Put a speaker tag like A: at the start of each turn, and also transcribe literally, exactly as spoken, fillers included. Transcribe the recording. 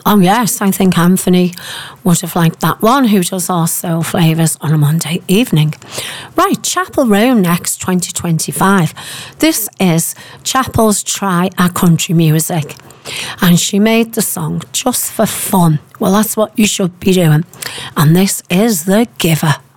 A: Oh yes, I think Anthony would have liked that one, who does our soul flavours on a Monday evening. Right, Chapel Row next, twenty twenty-five. This is Chapel's Try Our Country Music. And she made the song just for fun. Well, that's what you should be doing. And this is The Giver.